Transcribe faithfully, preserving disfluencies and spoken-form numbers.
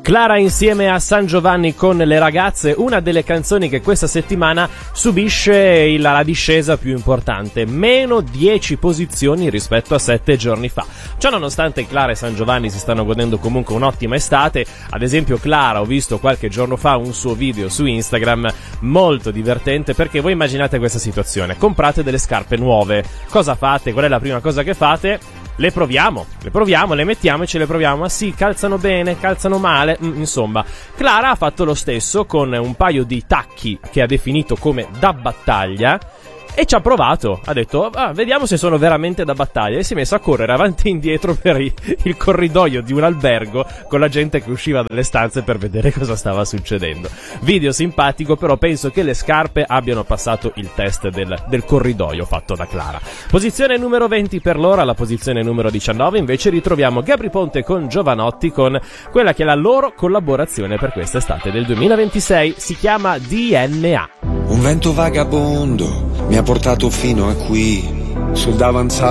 Clara insieme a San Giovanni con le ragazze, una delle canzoni che questa settimana subisce il, la discesa più importante, meno dieci posizioni rispetto a sette giorni fa. Ciò nonostante Clara e San Giovanni si stanno godendo comunque un'ottima estate. Ad esempio Clara, ho visto qualche giorno fa un suo video su Instagram molto divertente, perché voi immaginate questa situazione: comprate delle scarpe nuove, cosa fate? Qual è la prima cosa che fate? Le proviamo, le proviamo, le mettiamo e ce le proviamo. Ma sì, calzano bene, calzano male, mm, insomma. Clara ha fatto lo stesso con un paio di tacchi che ha definito come da battaglia e ci ha provato, ha detto ah, vediamo se sono veramente da battaglia, e si è messo a correre avanti e indietro per i, il corridoio di un albergo con la gente che usciva dalle stanze per vedere cosa stava succedendo. Video simpatico, però penso che le scarpe abbiano passato il test del, del corridoio fatto da Clara. Posizione numero venti per l'ora. Alla posizione numero diciannove invece ritroviamo Gabry Ponte con Giovanotti, con quella che è la loro collaborazione per quest'estate del duemilaventisei, si chiama D N A. Un vento vagabondo mi ha portato fino a qui, sul davanzale